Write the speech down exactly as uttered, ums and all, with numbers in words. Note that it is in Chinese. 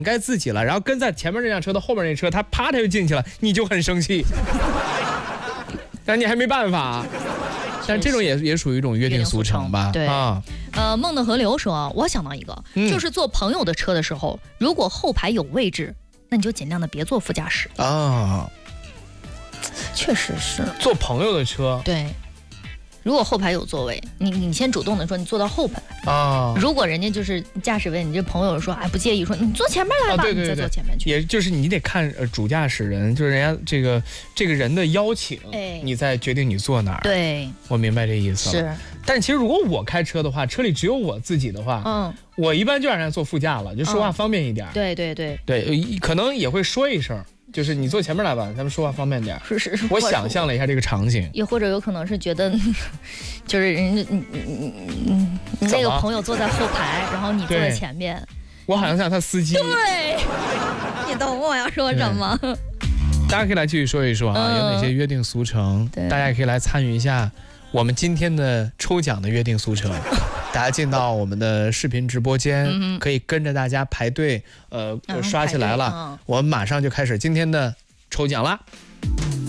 该自己了，然后跟在前面那辆车的后面那车，他啪他就进去了，你就很生气，但你还没办法。但这种也也属于一种约定俗成吧？ 对啊。呃，梦的河流说，我想到一个，嗯、就是坐朋友的车的时候，如果后排有位置，那你就尽量的别坐副驾驶啊。 确实是坐朋友的车， 对。如果后排有座位，你你先主动的说你坐到后排啊。如果人家就是驾驶位，你这朋友说哎不介意，说你坐前面来吧，啊、对对对对，你再坐前面去。 也就是你得看呃主驾驶人，就是人家这个这个人的邀请，哎，你再决定你坐哪儿。对，我明白这意思了。是，但是其实如果我开车的话，车里只有我自己的话，嗯，我一般就让人家坐副驾了，就说话方便一点。嗯、对对对对，可能也会说一声。就是你坐前面来吧，咱们说话方便点。是是是，我想象了一下这个场景， 也或者有可能是觉得，就是人家你你你你你那个朋友坐在后排，然后你坐在前面。 我好像像他司机。 对，你懂我要说什么？ 大家可以来继续说一说啊，嗯、有哪些约定俗成？大家也可以来参与一下我们今天的抽奖的约定俗成。大家进到我们的视频直播间，嗯、可以跟着大家排队，呃，嗯、刷起来了。嗯、我们马上就开始今天的抽奖啦。